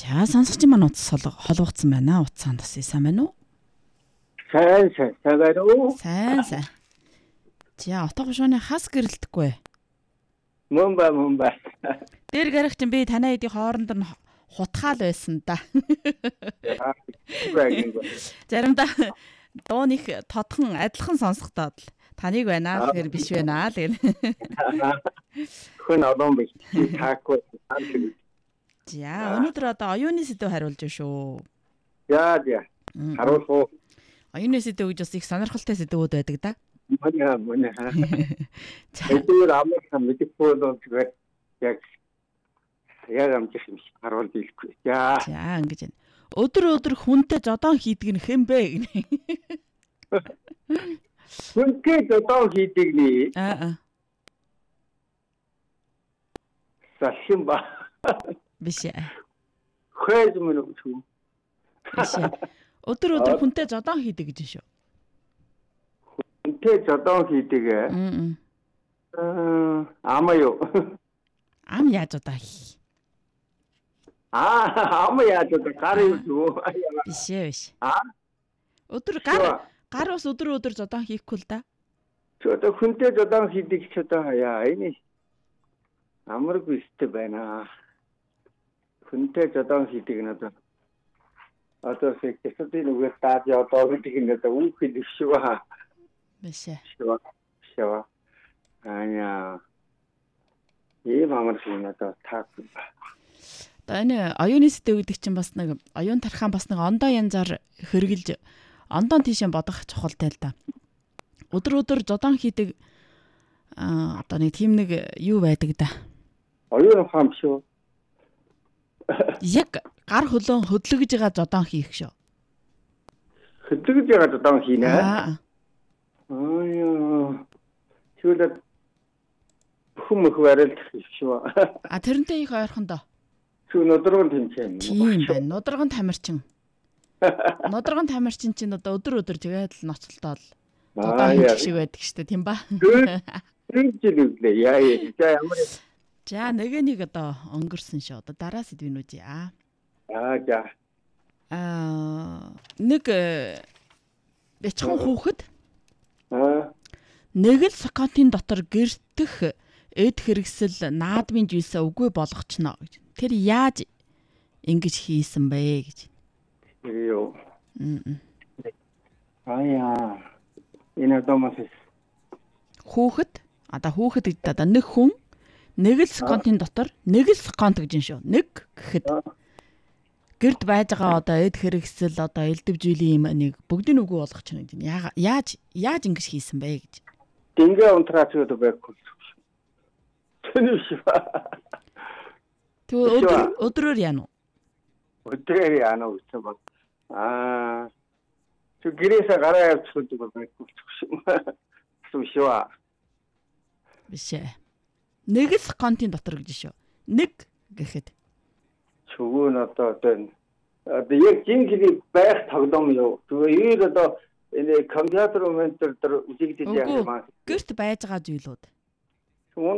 За сонсогч маань утас холбогдсон байна. Утсаанд бас сайн байна уу? Сайн байна уу? Сайн. За отоо гушууны хас гэрэлдэхгүй. Мөн ба. Дээр гарах чинь би танай эдийн хооронд нь хутгаал байсан да. Заримдаа дууных тодхон адилхан сонсохдоо л таныг байна аа гэхээр биш байна л гэнэ. Хүн олон биш. Таахгүй. За өнөөдөр одоо оюуны сэдв хариулж шүү. Яа. Харуулах уу? Оюуны сэдв гэж бас их сонирхолтой сэдвүүд байдаг да. Мөн. Тэр амархан мэдхгүй бол зүгээр яг амжих юм шиг харуул дийлэхгүй. За ингэж байна. Өдөр хүнтэй зодон хийдэг нь хэн бэ гинэ. Хүнтэй зодон хийдэг нь Сашин ба. Биш. Хөөж мөн үү? Биш. Өдөр хүнтэй зодон хийдэг гэж шүү. Хүнтэй зодон хийдэг. Ама юу? Ам яаж удаа хий. Ама яаж удаа гар юу? Биш. Өдөр гар ус өдөр зодон хийхгүй л да. Чөтө хүнтэй зодон хийдэг ч одоо яа энэ амаргүй өстэй байна. Хүнтэй зодон хийдэг нь одоо секретарийн үгээр таад яваад гэдэг нь үг хэлэх шиг ба. Биш. Шава. Аня. Ийм амаргүй надад таагүй. Одоо энэ оюуны сэдв гэдэг чинь бас нэг оюун тархаан бас нэг ондоо янзаар хөргөлж ондоон тийшээ бодох чухалтай л да. Өдөр зодон хийдэг одоо нэг тийм нэг юу байдаг да. Оюун ухаан биш үү? Яг гар хөлөө хөдлөж байгаа зодон хийх шүү. Хөдлөж байгаа зодон хийнэ. Тэгвэл хүмүүс барилт шүү. Тэрнтэй их ойрхон доо. Нудрагын тэмцээн. Тийм байна. Нудрагын тамирчин. Нудрагын тамирчин чинь одоо өдөр тэгээд л ноцолдоод зодон хийх шиг байдаг шүү дээ, тийм ба? За нэг одоо өнгөрсөн шүү. Одоо дараа сэдвийн үү. Нэг бяцхан хүүхэд нэг л секундын дотор гэртэх эд хэрэгсэл наадмын жийсээ үгүй болгочно гэж. Тэр яаж ингэж хийсэн бэ гэж. Юу. Энэ домос хүүхэд одоо нэг хүн нэг л секундын дотор нэг л секунд гэж шүү. Нэг гэхэд гэрд байж байгаа одоо эд хэрэгсэл одоо элдвжилийн юм нэг бүгдийг үгүй болгочихно гэж. Яаж ингэж хийсэн бэ гэж. Дингээ унтраач гэдэг байхгүй. Тэний шиг. Тэгвэл өдрөөр яана уу? Өдрөөр яана уу гэсэн бол Тэг гэрээсээ гараа явуулчихдаг байхгүй шүү. Биш. Нэг л секундын дотор гэж шүү. Нэг гэхэд чөгөө нь одоо яг жинхэнэ байх тоглоом юу. Тэгээд одоо энэ компьютер монитор дээр үзэгдэж байгаа юм аа. Гэрт байж байгаа зүйлүүд.